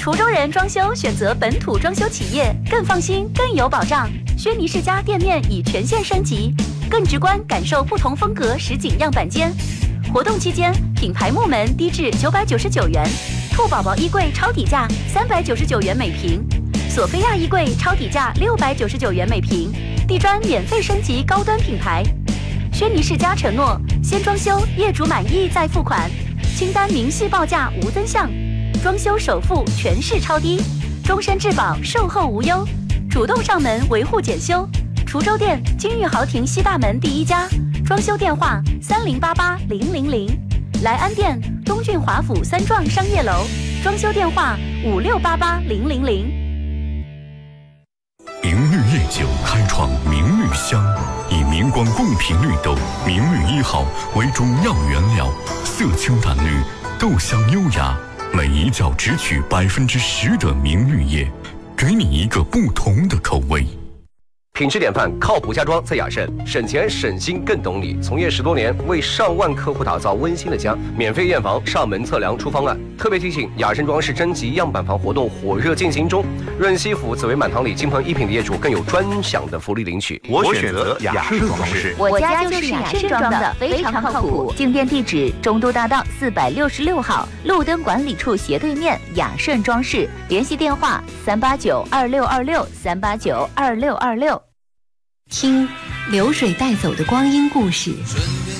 滁州人装修选择本土装修企业，更放心，更有保障。轩尼诗家店面已全线升级，更直观感受不同风格实景样板间。活动期间，品牌木门低至999元，兔宝宝衣柜超底价399元每平，索菲亚衣柜超底价699元每平，地砖免费升级高端品牌。轩尼诗家承诺，先装修，业主满意再付款，清单明细报价无增项，装修首付全市超低，终身质保，售后无忧，主动上门维护检修。滁州店金玉豪庭西大门第一家，装修电话30880000，莱安店东郡华府三幢商业楼，装修电话56880000。 明绿夜酒开创明绿香，以明光贡品绿豆明绿1号为中药原料，色清淡绿，豆香优雅，每一角只取10%的明绿叶，给你一个不同的口味。 品质典范，靠谱家装在雅盛，省钱省心更懂你。从业10多年，为上万客户打造温馨的家，免费验房、上门测量、出方案。特别提醒，雅盛装饰征集样板房活动火热进行中，润西府紫薇满堂里金鹏一品的业主更有专享的福利领取。 我选择雅盛装饰， 我家就是雅盛装的，非常靠谱。进店地址：中都大道466号，路灯管理处斜对面，雅盛装饰。联系电话3892626，3892626。 听流水带走的光阴故事，